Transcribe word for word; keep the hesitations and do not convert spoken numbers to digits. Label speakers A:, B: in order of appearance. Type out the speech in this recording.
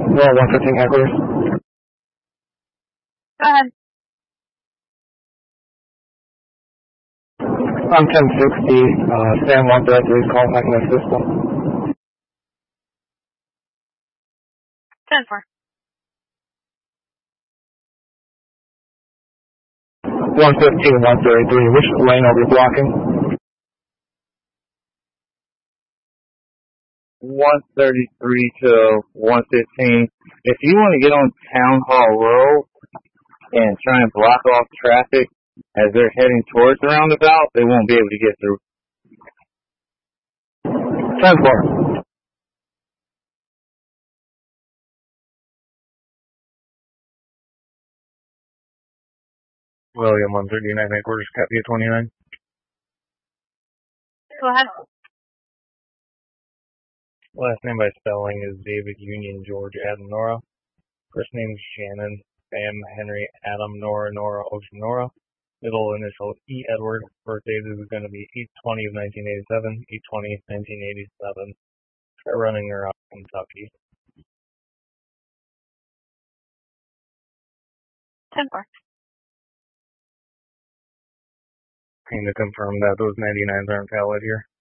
A: Well, one fifteen headquarters.
B: Go ahead.
A: I'm ten sixty, uh, Sam one thirty-three is contacting the system.
B: ten four.
A: one fifteen, one thirty-three, which lane are we blocking?
C: one thirty-three to one fifteen. If you want to get on Town Hall Road and try and block off traffic as they're heading towards the roundabout, they won't be able to get through.
A: ten four.
D: William one thirty-nine, headquarters, copy twenty-nine.
B: Go ahead.
D: Last name by spelling is David Union George Adam Nora. First name is Shannon Sam Henry Adam Nora Nora Ocean Nora. Middle initial E Edward. Birth date is going to be eight twenty of nineteen eighty-seven, eight twenty nineteen eighty-seven. Try running her out in Kentucky.
B: ten four.
D: Can you confirm that those ninety-nines aren't valid here?